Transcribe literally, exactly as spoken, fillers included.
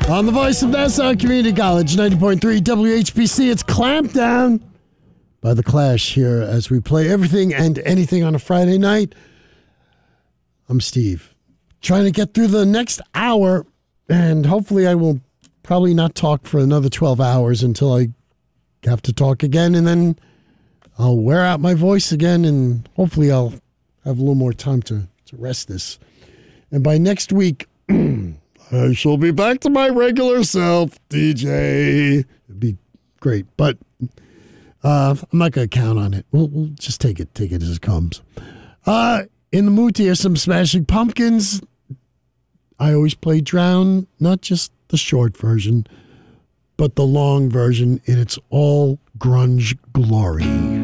On the voice of Nassau Community College, ninety point three W H B C, it's Clampdown by The Clash here as we play everything and anything on a Friday night. I'm Steve, trying to get through the next hour, and hopefully I will probably not talk for another twelve hours until I have to talk again, and then I'll wear out my voice again, and hopefully I'll have a little more time to, to rest this. And by next week, I shall be back to my regular self, D J. It'd be great, but uh, I'm not going to count on it. We'll, we'll just take it, take it as it comes. Uh, in the mood to hear some Smashing Pumpkins. I always play Drown, not just the short version, but the long version in its all grunge glory.